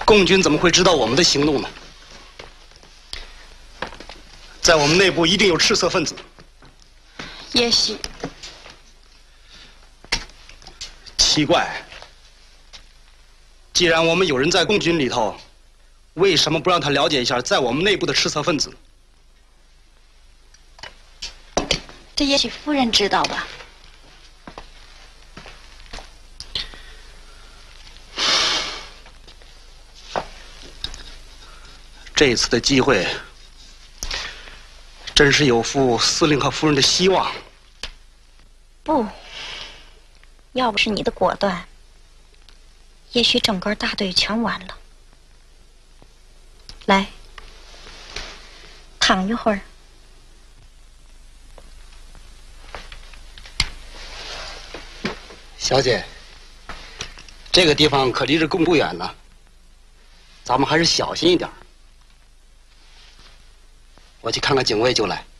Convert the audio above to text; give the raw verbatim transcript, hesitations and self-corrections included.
共军怎么会知道我们的行动呢？在我们内部一定有赤色分子。 也许。 奇怪，既然我们有人在共军里头，为什么不让他了解一下在我们内部的赤色分子？ 这也许夫人知道吧。 这一次的机会，真是有负司令和夫人的希望。 不，要不是你的果断，也许整个大队全完了。来，躺一会儿。 小姐，这个地方可离这更不远呢，咱们还是小心一点。我去看看警卫就来。